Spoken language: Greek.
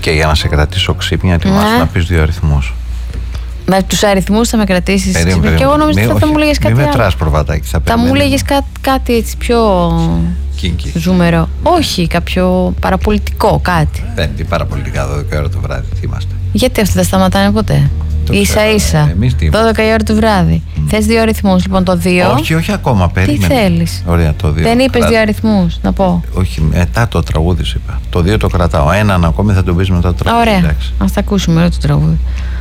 Και για να σε κρατήσω ξύπνια, ετοιμάσου να πεις 2 αριθμούς. Με τους αριθμούς θα με κρατήσεις ξύπνια. Και εγώ νομίζω ότι θα μου λέγες κάτι άλλο. Μην μετράς προβατάκι. Θα μου λέγες κάτι έτσι πιο κίνκι. Ζούμερο. Όχι, κάποιο παραπολιτικό, κάτι. Τι παραπολιτικά 12 ώρα το βράδυ, τι είμαστε. Γιατί αυτά δεν σταματάνε ποτέ. Ίσα-ίσα. 12 η ώρα το βράδυ. Θες 2 αριθμούς, λοιπόν, το 2. Όχι ακόμα, περίμενε. Τι θέλεις? Ωραία, το 2. Δεν είπες 2 αριθμούς, να πω. Όχι, μετά το τραγούδι σου είπα. Το 2 το κρατάω. Έναν ακόμη θα τον πεις μετά το τραγούδι. Ωραία. Ας τα ακούσουμε όλο το τραγούδι.